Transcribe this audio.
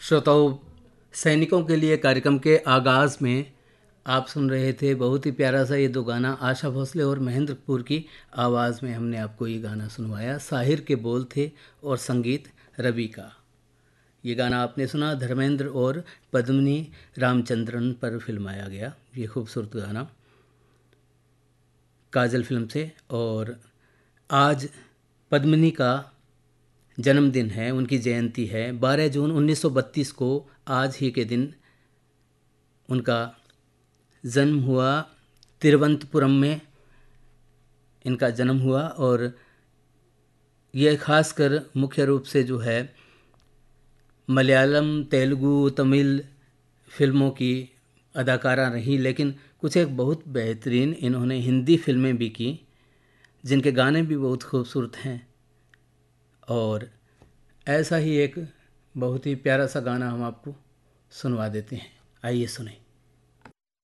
श्रोताओं, सैनिकों के लिए कार्यक्रम के आगाज़ में आप सुन रहे थे बहुत ही प्यारा सा ये दो गाना। आशा भोसले और महेंद्र कपूर की आवाज़ में हमने आपको ये गाना सुनवाया। साहिर के बोल थे और संगीत रवि का। ये गाना आपने सुना, धर्मेंद्र और पद्मिनी रामचंद्रन पर फिल्माया गया ये खूबसूरत गाना काजल फिल्म से। और आज पद्मिनी का जन्मदिन है, उनकी जयंती है। 12 जून 1932 को आज ही के दिन उनका जन्म हुआ। तिरुवनंतपुरम में इनका जन्म हुआ और यह खासकर मुख्य रूप से जो है मलयालम, तेलुगु, तमिल फिल्मों की अदाकारा रही, लेकिन कुछ एक बहुत बेहतरीन इन्होंने हिंदी फिल्में भी की जिनके गाने भी बहुत खूबसूरत हैं। और ऐसा ही एक बहुत ही प्यारा सा गाना हम आपको सुनवा देते हैं, आइए सुने।